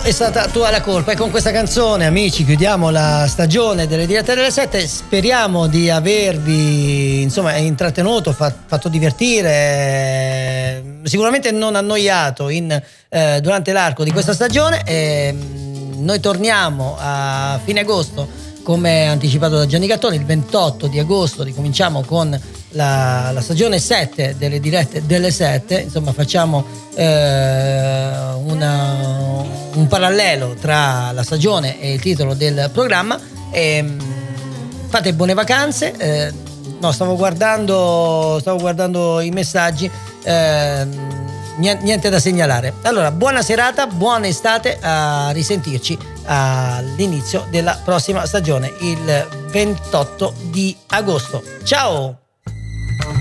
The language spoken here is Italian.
è stata tua la colpa. E con questa canzone, amici, chiudiamo la stagione delle dirette delle 7. Speriamo di avervi intrattenuto, fatto divertire, sicuramente non annoiato durante l'arco di questa stagione. Noi torniamo a fine agosto, come anticipato da Gianni Gattoni. Il 28 di agosto ricominciamo con la stagione 7 delle dirette delle 7. Insomma, facciamo un parallelo tra la stagione e il titolo del programma. Fate buone vacanze. Stavo guardando i messaggi. Niente da segnalare. Allora, buona serata, buona estate, a risentirci all'inizio della prossima stagione, il 28 di agosto. Ciao!